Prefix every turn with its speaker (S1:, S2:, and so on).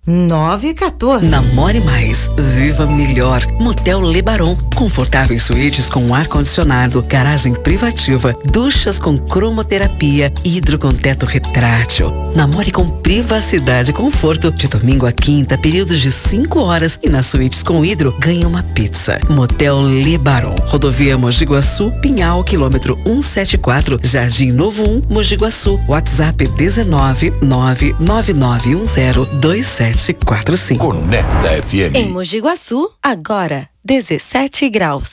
S1: 914.
S2: Namore mais, viva melhor. Motel Lebaron. Confortáveis suítes com ar-condicionado, garagem privativa, duchas com cromoterapia, hidro com teto retrátil. Namore com privacidade e conforto. De domingo a quinta, períodos de 5 horas. E nas suítes com hidro, ganha uma pizza. Motel Lebaron. Rodovia Mogi Guaçu, Pinhal, quilômetro 174, Jardim Novo 1, Mogi Guaçu. WhatsApp 19999102745.
S3: Conecta FM.
S4: Em Mogi Guaçu, agora 17 graus.